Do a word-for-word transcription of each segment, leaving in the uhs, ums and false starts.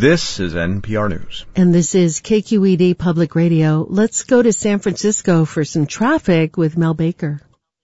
This is N P R News. And this is K Q E D Public Radio. Let's go to San Francisco for some traffic with Mel Baker.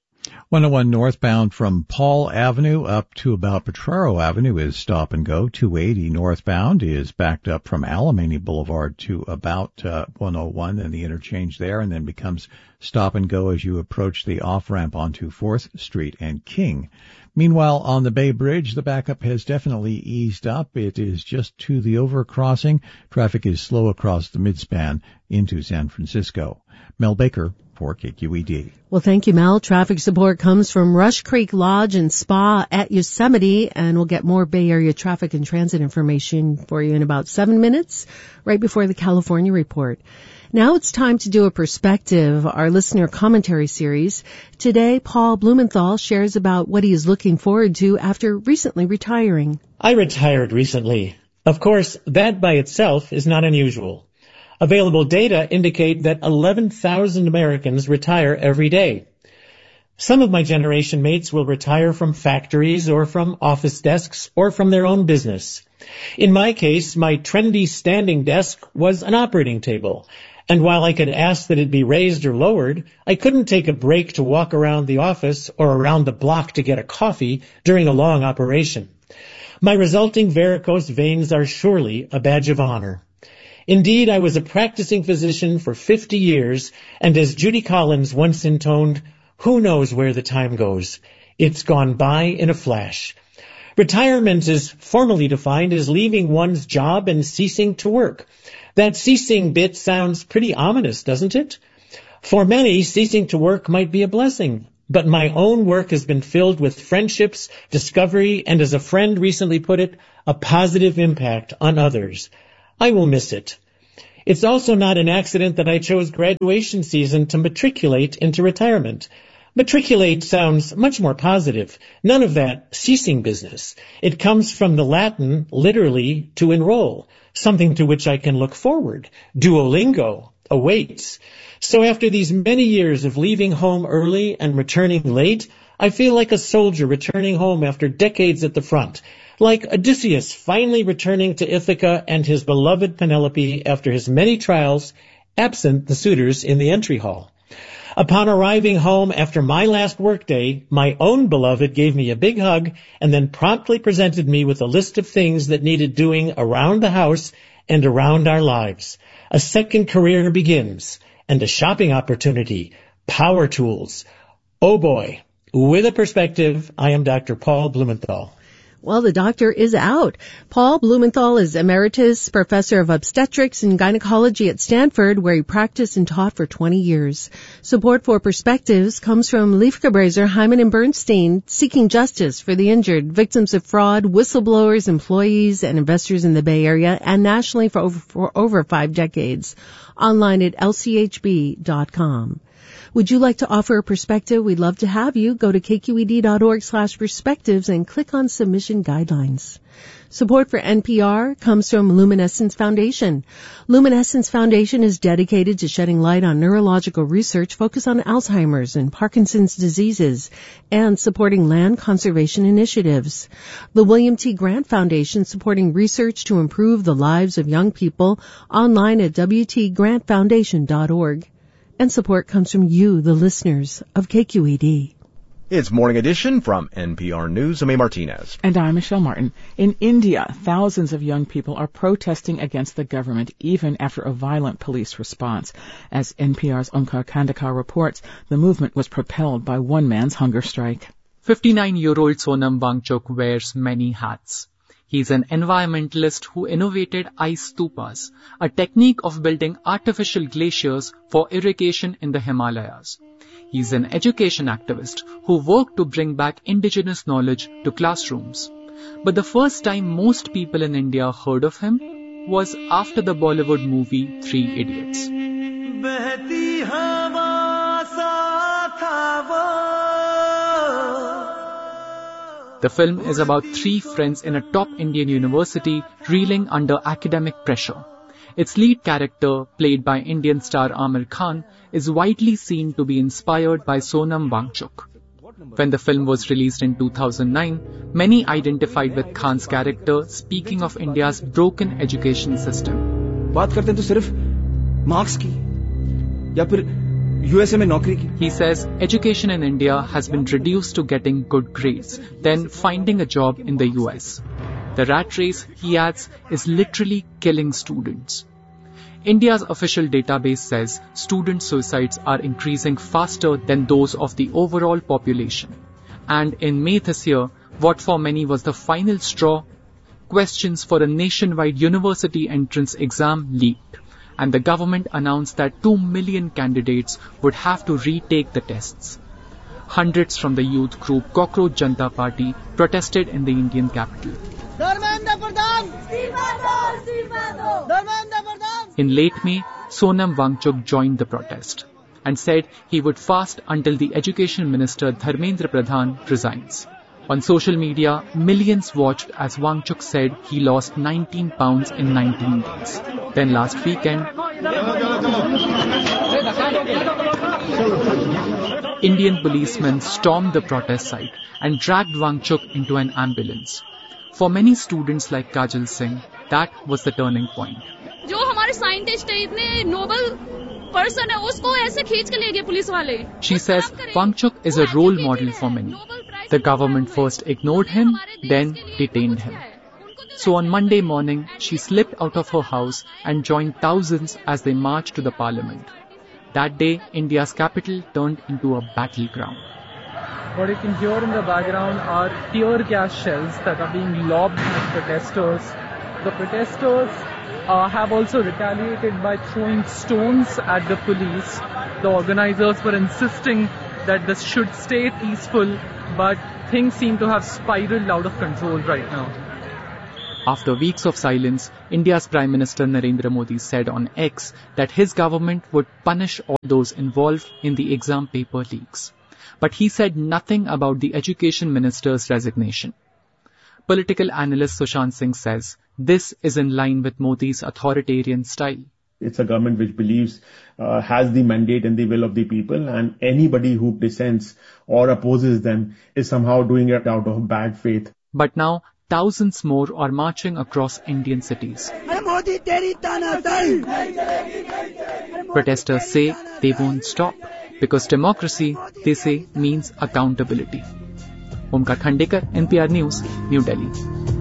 one oh one northbound from Paul Avenue up to about Potrero Avenue is stop and go. two eighty northbound is backed up from Alemany Boulevard to about uh, one oh one and the interchange there, and then becomes stop and go as you approach the off-ramp onto fourth Street and King. Meanwhile, on the Bay Bridge, the backup has definitely eased up. It is just to the overcrossing. Traffic is slow across the midspan into San Francisco. Mel Baker for K Q E D. Well, thank you, Mel. Traffic support comes from Rush Creek Lodge and Spa at Yosemite, and we'll get more Bay Area traffic and transit information for you in about seven minutes, right before the California Report. Now it's time to do a perspective, our listener commentary series. Today, Paul Blumenthal shares about what he is looking forward to after recently retiring. I retired recently. Of course, that by itself is not unusual. Available data indicate that eleven thousand Americans retire every day. Some of my generation mates will retire from factories or from office desks or from their own business. In my case, my trendy standing desk was an operating table. And while I could ask that it be raised or lowered, I couldn't take a break to walk around the office or around the block to get a coffee during a long operation. My resulting varicose veins are surely a badge of honor. Indeed, I was a practicing physician for fifty years, and as Judy Collins once intoned, who knows where the time goes? It's gone by in a flash. Retirement is formally defined as leaving one's job and ceasing to work. That ceasing bit sounds pretty ominous, doesn't it? For many, ceasing to work might be a blessing, but my own work has been filled with friendships, discovery, and as a friend recently put it, a positive impact on others. I will miss it. It's also not an accident that I chose graduation season to matriculate into retirement. Matriculate sounds much more positive. None of that ceasing business. It comes from the Latin, literally, to enroll, something to which I can look forward. Duolingo awaits. So after these many years of leaving home early and returning late, I feel like a soldier returning home after decades at the front. Like Odysseus finally returning to Ithaca and his beloved Penelope after his many trials, absent the suitors in the entry hall. Upon arriving home after my last workday, my own beloved gave me a big hug and then promptly presented me with a list of things that needed doing around the house and around our lives. A second career begins, and a shopping opportunity, power tools. Oh boy, with a perspective, I am Doctor Paul Blumenthal. Well, the doctor is out. Paul Blumenthal is Emeritus Professor of Obstetrics and Gynecology at Stanford, where he practiced and taught for twenty years. Support for Perspectives comes from Liefkebraser, Hyman and Bernstein, seeking justice for the injured, victims of fraud, whistleblowers, employees, and investors in the Bay Area, and nationally for over, for over five decades. Online at L C H B dot com. Would you like to offer a perspective? We'd love to have you. Go to kqed.org slash perspectives and click on submission guidelines. Support for N P R comes from Luminescence Foundation. Luminescence Foundation is dedicated to shedding light on neurological research focused on Alzheimer's and Parkinson's diseases and supporting land conservation initiatives. The William T. Grant Foundation supporting research to improve the lives of young people, online at w t grant foundation dot org. And support comes from you, the listeners of K Q E D. It's Morning Edition from N P R News. I'm A. Martinez. And I'm Michelle Martin. In India, thousands of young people are protesting against the government even after a violent police response. As N P R's Omkar Kandekar reports, the movement was propelled by one man's hunger strike. fifty-nine-year-old Sonam Wangchuk wears many hats. He's an environmentalist who innovated ice stupas, a technique of building artificial glaciers for irrigation in the Himalayas. He's an education activist who worked to bring back indigenous knowledge to classrooms. But the first time most people in India heard of him was after the Bollywood movie Three Idiots. The film is about three friends in a top Indian university reeling under academic pressure. Its lead character, played by Indian star Aamir Khan, is widely seen to be inspired by Sonam Wangchuk. When the film was released in two thousand nine, many identified with Khan's character speaking of India's broken education system. बात करते हैं तो सिर्फ marks की या फिर USA में नौकरी की. He says education in India has been reduced to getting good grades, then finding a job in the U S. The rat race, he adds, is literally killing students. India's official database says student suicides are increasing faster than those of the overall population. And in May this year, what for many was the final straw, questions for a nationwide university entrance exam leaked, and the government announced that two million candidates would have to retake the tests. Hundreds from the youth group Cockroach Janata Party protested in the Indian capital. In late May, Sonam Wangchuk joined the protest and said he would fast until the Education Minister Dharmendra Pradhan resigns. On social media, millions watched as Wangchuk said he lost nineteen pounds in nineteen days. Then last weekend, Indian policemen stormed the protest site and dragged Wangchuk into an ambulance. For many students like Kajal Singh, that was the turning point. जो हमारे scientist है इतने Nobel person है उसको ऐसे खींच के ले गए पुलिस वाले. She says Wangchuk is a role model for many. The government first ignored him, then detained him. So on Monday morning, she slipped out of her house and joined thousands as they marched to the parliament. That day, India's capital turned into a battleground. What you can hear in the background are tear gas shells that are being lobbed at protesters. The protesters uh, have also retaliated by throwing stones at the police. The organizers were insisting that this should stay peaceful, but things seem to have spiraled out of control right now. After weeks of silence, India's Prime Minister Narendra Modi said on X that his government would punish all those involved in the exam paper leaks. But he said nothing about the Education Minister's resignation. Political analyst Sushant Singh says this is in line with Modi's authoritarian style. It's a government which believes, uh, has the mandate and the will of the people, and anybody who dissents or opposes them is somehow doing it out of bad faith. But now, thousands more are marching across Indian cities. Protesters say they won't stop because democracy, they say, means accountability. Omkar Khandekar, N P R News, New Delhi.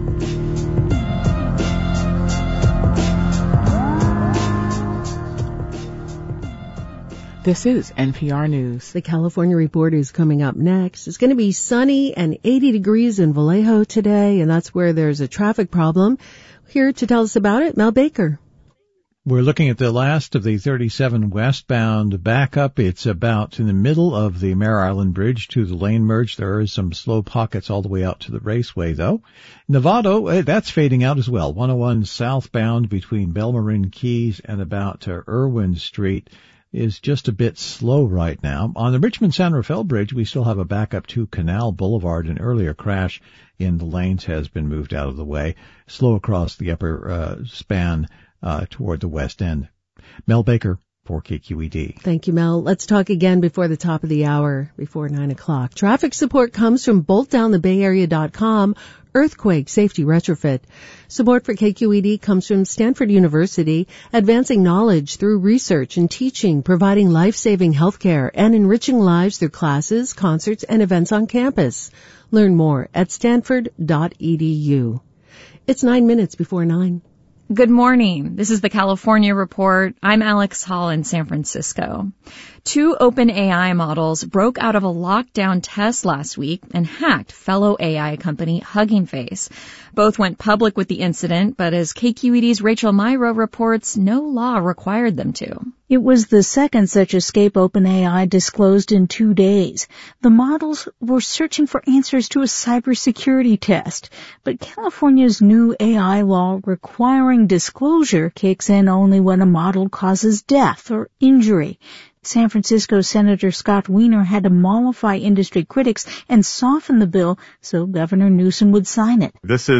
This is N P R News. The California Report is coming up next. It's going to be sunny and eighty degrees in Vallejo today, and that's where there's a traffic problem. Here to tell us about it, Mel Baker. We're looking at the last of the thirty-seven westbound backup. It's about in the middle of the Mare Island Bridge to the lane merge. There are some slow pockets all the way out to the raceway, though. Novato, that's fading out as well. one oh one southbound between Belmarin Keys and about uh, Irwin Street is just a bit slow right now. On the Richmond-San Rafael Bridge, we still have a backup to Canal Boulevard. An earlier crash in the lanes has been moved out of the way. Slow across the upper uh, span uh, toward the west end. Mel Baker for K Q E D. Thank you, Mel. Let's talk again before the top of the hour, before nine o'clock. Traffic support comes from bolt down the bay area dot com. Earthquake Safety Retrofit. Support for K Q E D comes from Stanford University, advancing knowledge through research and teaching, providing life-saving healthcare, and enriching lives through classes, concerts, and events on campus. Learn more at stanford dot e d u. It's nine minutes before nine. Good morning. This is the California Report. I'm Alex Hall in San Francisco. Two OpenAI models broke out of a lockdown test last week and hacked fellow A I company Hugging Face. Both went public with the incident, but as K Q E D's Rachel Myrow reports, no law required them to. It was the second such escape OpenAI disclosed in two days. The models were searching for answers to a cybersecurity test, but California's new A I law requiring disclosure kicks in only when a model causes death or injury. San Francisco Senator Scott Wiener had to mollify industry critics and soften the bill so Governor Newsom would sign it. This is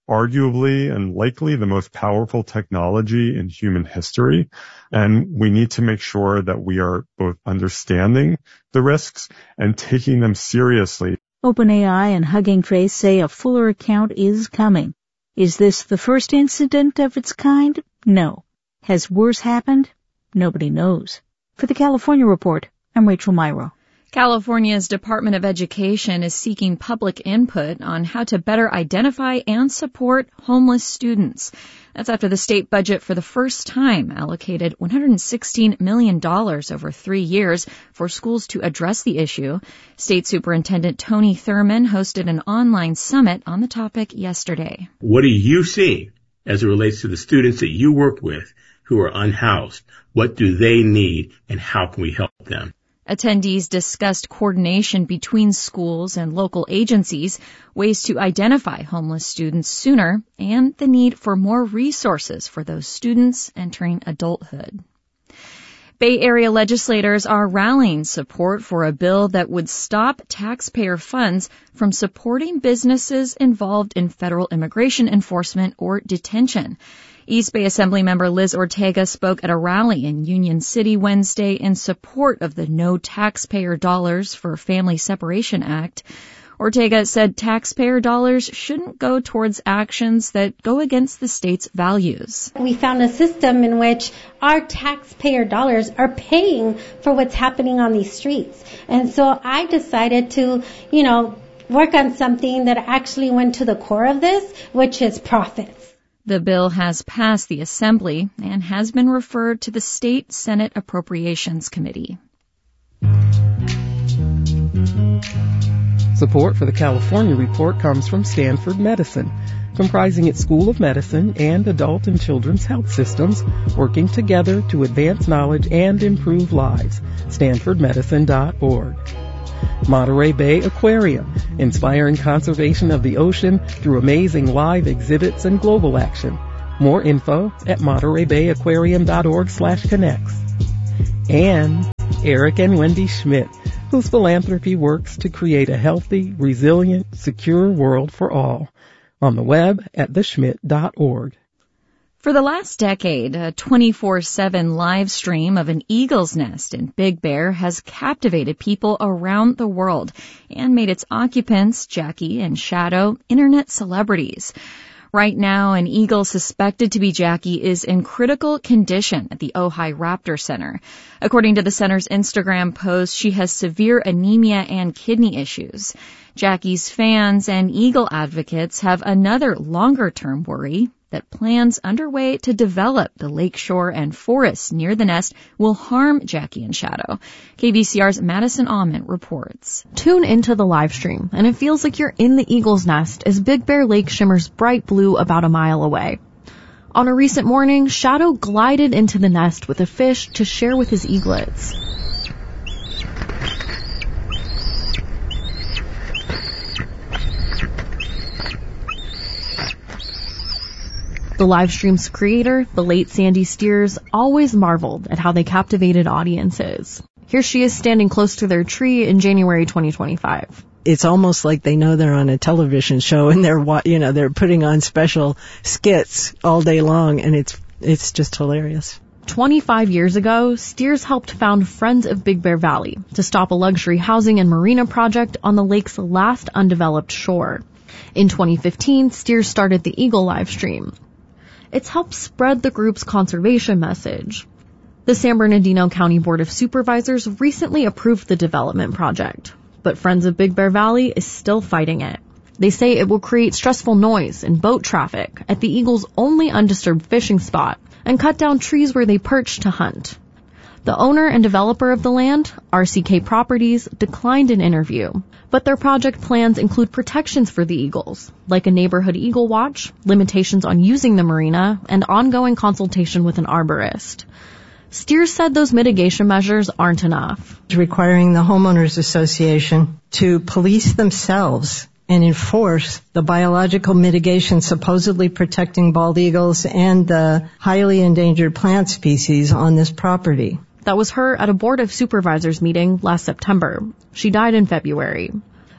arguably and likely the most powerful technology in human history. And we need to make sure that we are both understanding the risks and taking them seriously. OpenAI and Hugging Face say a fuller account is coming. Is this the first incident of its kind? No. Has worse happened? Nobody knows. For the California Report, I'm Rachel Myrow. California's Department of Education is seeking public input on how to better identify and support homeless students. That's after the state budget for the first time allocated one hundred sixteen million dollars over three years for schools to address the issue. State Superintendent Tony Thurmond hosted an online summit on the topic yesterday. What do you see as it relates to the students that you work with who are unhoused? What do they need and how can we help them? Attendees discussed coordination between schools and local agencies, ways to identify homeless students sooner, and the need for more resources for those students entering adulthood. Bay Area legislators are rallying support for a bill that would stop taxpayer funds from supporting businesses involved in federal immigration enforcement or detention. East Bay Assemblymember Liz Ortega spoke at a rally in Union City Wednesday in support of the No Taxpayer Dollars for Family Separation Act. Ortega said taxpayer dollars shouldn't go towards actions that go against the state's values. We found a system in which our taxpayer dollars are paying for what's happening on these streets. And so I decided to, you know, work on something that actually went to the core of this, which is profits. The bill has passed the Assembly and has been referred to the State Senate Appropriations Committee. Support for the California Report comes from Stanford Medicine, comprising its School of Medicine and adult and children's health systems, working together to advance knowledge and improve lives. stanford medicine dot org. Monterey Bay Aquarium, inspiring conservation of the ocean through amazing live exhibits and global action. More info at monterey bay aquarium dot org slash connects. And Eric and Wendy Schmidt, whose philanthropy works to create a healthy, resilient, secure world for all. On the web at the schmidt dot org. For the last decade, a twenty-four seven live stream of an eagle's nest in Big Bear has captivated people around the world and made its occupants, Jackie and Shadow, internet celebrities. Right now, an eagle suspected to be Jackie is in critical condition at the Ojai Raptor Center. According to the center's Instagram post, she has severe anemia and kidney issues. Jackie's fans and eagle advocates have another longer-term worry that plans underway to develop the lakeshore and forests near the nest will harm Jackie and Shadow. K B C R's Madison Almond reports. Tune into the live stream, and it feels like you're in the eagle's nest as Big Bear Lake shimmers bright blue about a mile away. On a recent morning, Shadow glided into the nest with a fish to share with his eaglets. The live stream's creator, the late Sandy Steers, always marveled at how they captivated audiences. Here she is standing close to their tree in January twenty twenty-five. It's almost like they know they're on a television show and they're, you know, they're putting on special skits all day long, and it's it's just hilarious. twenty-five years ago, Steers helped found Friends of Big Bear Valley to stop a luxury housing and marina project on the lake's last undeveloped shore. In twenty fifteen, Steers started the Eagle live stream. It's helped spread the group's conservation message. The San Bernardino County Board of Supervisors recently approved the development project, but Friends of Big Bear Valley is still fighting it. They say it will create stressful noise and boat traffic at the eagle's only undisturbed fishing spot and cut down trees where they perch to hunt. The owner and developer of the land, R C K Properties, declined an interview, but their project plans include protections for the eagles, like a neighborhood eagle watch, limitations on using the marina, and ongoing consultation with an arborist. Steers said those mitigation measures aren't enough. Requiring the homeowners association to police themselves and enforce the biological mitigation supposedly protecting bald eagles and the highly endangered plant species on this property. That was her at a Board of Supervisors meeting last September. She died in February.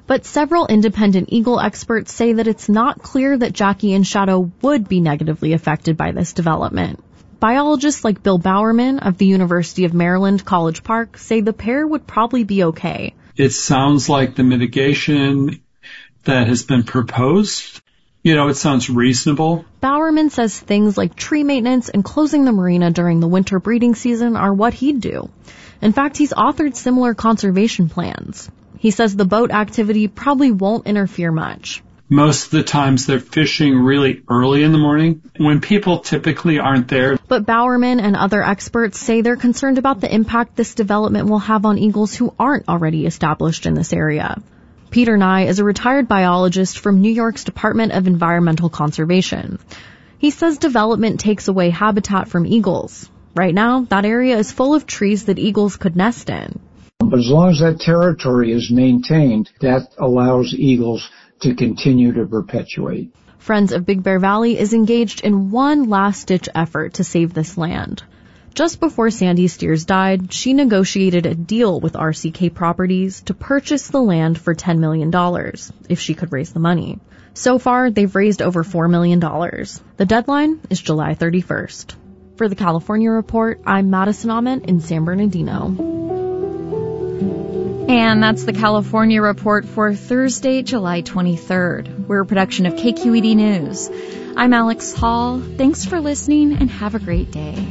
But several independent eagle experts say that it's not clear that Jackie and Shadow would be negatively affected by this development. Biologists like Bill Bowerman of the University of Maryland College Park say the pair would probably be okay. It sounds like the mitigation that has been proposed, you know, it sounds reasonable. Bowerman says things like tree maintenance and closing the marina during the winter breeding season are what he'd do. In fact, he's authored similar conservation plans. He says the boat activity probably won't interfere much. Most of the times they're fishing really early in the morning when people typically aren't there. But Bowerman and other experts say they're concerned about the impact this development will have on eagles who aren't already established in this area. Peter Nye is a retired biologist from New York's Department of Environmental Conservation. He says development takes away habitat from eagles. Right now, that area is full of trees that eagles could nest in. But as long as that territory is maintained, that allows eagles to continue to perpetuate. Friends of Big Bear Valley is engaged in one last-ditch effort to save this land. Just before Sandy Steers died, she negotiated a deal with R C K Properties to purchase the land for ten million dollars, if she could raise the money. So far, they've raised over four million dollars. The deadline is July thirty-first. For the California Report, I'm Madison Ament in San Bernardino. And that's the California Report for Thursday, July twenty-third. We're a production of K Q E D News. I'm Alex Hall. Thanks for listening and have a great day.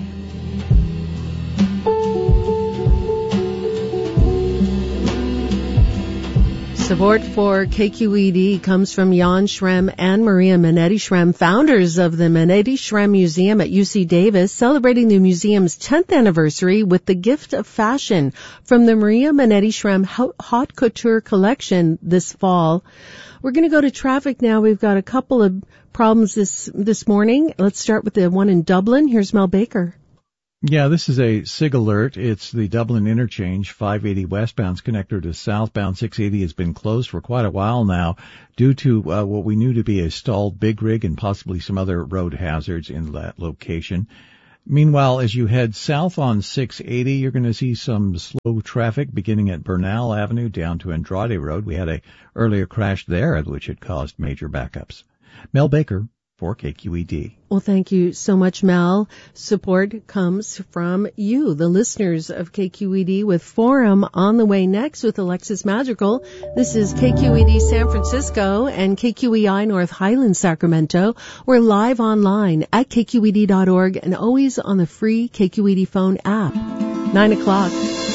Support for K Q E D comes from Jan Schrem and Maria Manetti Schrem, founders of the Manetti Schrem Museum at U C Davis, celebrating the museum's tenth anniversary with the gift of fashion from the Maria Manetti Schrem Haute Couture collection this fall. We're going to go to traffic now. We've got a couple of problems this this morning. Let's start with the one in Dublin. Here's Mel Baker. Yeah, this is a SIG alert. It's the Dublin interchange. five eighty westbound's connector to southbound six eighty has been closed for quite a while now due to uh, what we knew to be a stalled big rig and possibly some other road hazards in that location. Meanwhile, as you head south on six eighty, you're going to see some slow traffic beginning at Bernal Avenue down to Andrade Road. We had a earlier crash there, which had caused major backups. Mel Baker for K Q E D. Well, thank you so much, Mel. Support comes from you, the listeners of K Q E D, with Forum on the way next with Alexis Madrigal. This is K Q E D San Francisco and K Q E I North Highlands, Sacramento. We're live online at K Q E D dot org and always on the free K Q E D phone app. Nine o'clock.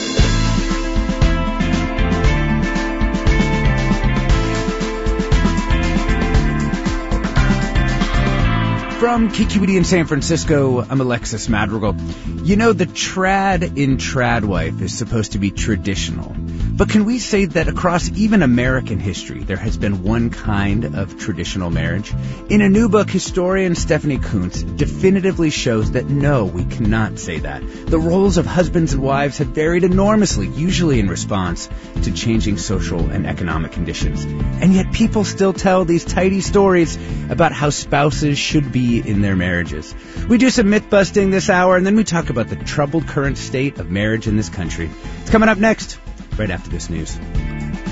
From K Q E D in San Francisco, I'm Alexis Madrigal. You know, the trad in Tradwife is supposed to be traditional. But can we say that across even American history, there has been one kind of traditional marriage? In a new book, historian Stephanie Kuntz definitively shows that no, we cannot say that. The roles of husbands and wives have varied enormously, usually in response to changing social and economic conditions. And yet people still tell these tidy stories about how spouses should be in their marriages. We do some myth busting this hour, and then we talk about the troubled current state of marriage in this country. It's coming up next, right after this news.